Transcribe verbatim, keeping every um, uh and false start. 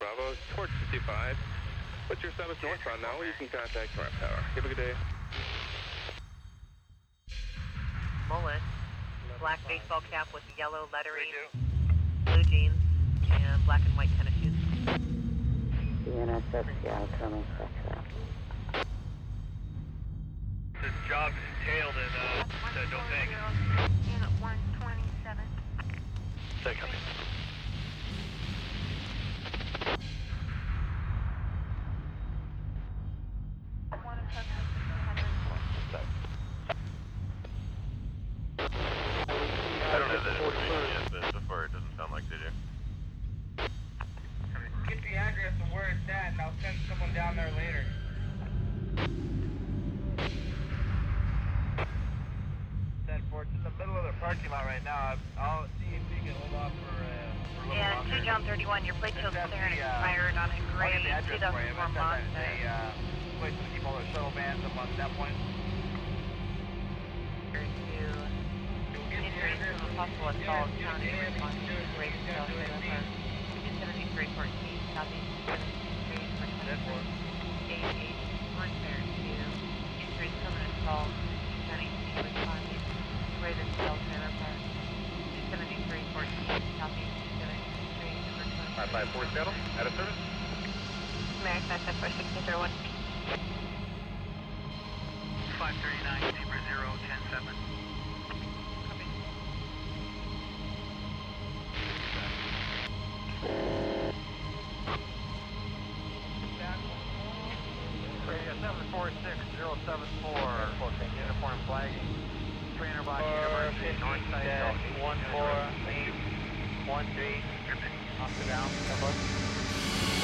Bravo, towards fifty-five. What's your status northbound now? You can contact North Tower. Have a good day. Mullet, black baseball cap with yellow lettering, blue jeans, and black and white tennis shoes. D N S X, yeah, coming, Foxtrot. The job entailed in, uh, the Dothank. Unit one twenty-seven. Say coming. One of us has I don't have that information yet, but so far it doesn't sound like they do. Get the address of where it's at, and I'll send someone down there later. ten four, it's in the middle of the parking lot right now. I'll see if we can hold off for, uh, for a little Yeah, longer. two John thirty-one, your plate shows That's clear and the, uh, expired on a I'll gray get the address two for you. thousand four That's Mazda. a uh, place to keep all the shuttle vans up on that point. Possible assault, county response to rape, cell trailer park. two seventy-three fourteen, southeast seventy-three, twenty-four, eight eight, one fair two. Injuries permanent assault, county responding, Raven cell trailer park. two seventy-three fourteen, southeast seventy-three, number twenty. five five four Seattle, out of service. American nine seven four six zero one. five thirty-nine, Zebra zero, ten seven. Radio seven four six zero seven four, uniform flagging, trainer box, University, north side, one four eight one three, up and down,